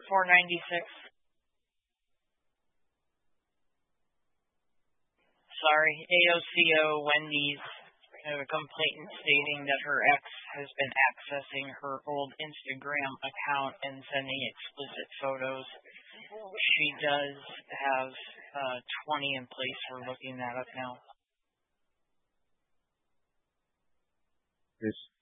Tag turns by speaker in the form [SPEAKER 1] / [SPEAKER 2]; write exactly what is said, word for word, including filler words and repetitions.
[SPEAKER 1] four ninety-six. Sorry, A O C O Wendy's. I have a complainant stating that her ex has been accessing her old Instagram account and sending explicit photos. She does have uh, twenty in place. We're looking that up now.
[SPEAKER 2] Yes.